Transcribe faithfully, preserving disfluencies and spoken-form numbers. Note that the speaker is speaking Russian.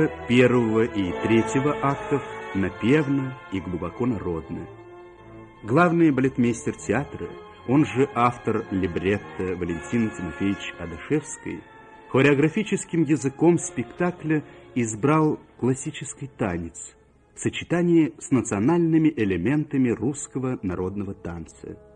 первого и третьего актов напевно и глубоко народно. Главный балетмейстер театра, он же автор либретто Валентин Тимофеевич Адашевский, хореографическим языком спектакля избрал классический танец в сочетании с национальными элементами русского народного танца.